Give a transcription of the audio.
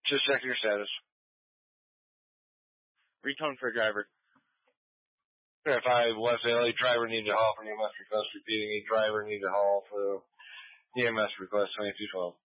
Just check your status. Retone for a driver. If I was the only driver need to haul for EMS request repeating, a driver need to haul for EMS request 2212.